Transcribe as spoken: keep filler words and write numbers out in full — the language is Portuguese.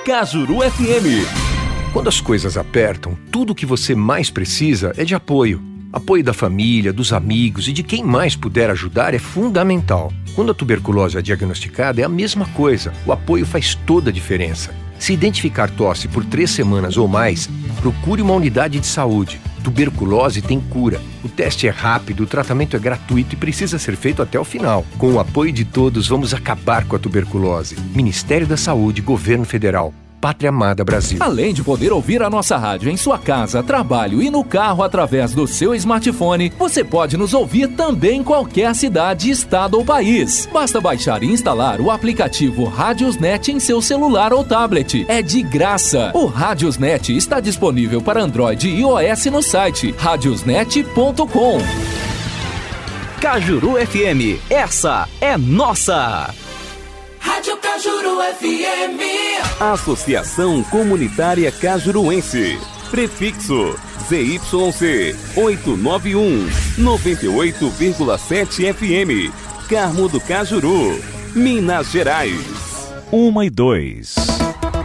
Cajuru F M. Quando as coisas apertam, tudo o que você mais precisa é de apoio. Apoio da família, dos amigos e de quem mais puder ajudar é fundamental. Quando a tuberculose é diagnosticada, é a mesma coisa. O apoio faz toda a diferença. Se identificar tosse por três semanas ou mais, procure uma unidade de saúde. Tuberculose tem cura. O teste é rápido, o tratamento é gratuito e precisa ser feito até o final. Com o apoio de todos, vamos acabar com a tuberculose. Ministério da Saúde, Governo Federal. Pátria Amada Brasil. Além de poder ouvir a nossa rádio em sua casa, trabalho e no carro através do seu smartphone, você pode nos ouvir também em qualquer cidade, estado ou país. Basta baixar e instalar o aplicativo Radiosnet em seu celular ou tablet. É de graça. O Radiosnet está disponível para Android e iOS no site radiosnet ponto com. Cajuru F M, essa é nossa! Rádio Cajuru F M. Associação Comunitária Cajuruense. Prefixo Z Y C oitocentos e noventa e um, noventa e oito vírgula sete F M. Carmo do Cajuru, Minas Gerais. Uma e dois.